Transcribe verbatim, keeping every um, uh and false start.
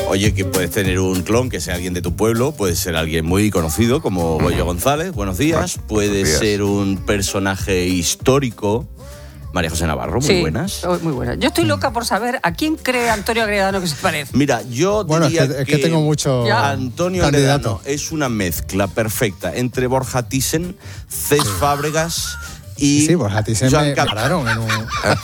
oye, que puedes tener un clon que sea alguien de tu pueblo, puede ser alguien muy conocido como Goyo González, buenos días, puede días. ser un personaje histórico. María José Navarro, muy sí, buenas. Muy buenas. Yo estoy loca por saber a quién cree Antonio Agredano que se parece. Mira, yo Bueno, diría es que, es que tengo mucho Ya. Antonio candidato. Agredano es una mezcla perfecta entre Borja Thyssen, Cés Fábregas y Sí, pues a ti se Joan me Cap- pararon en un...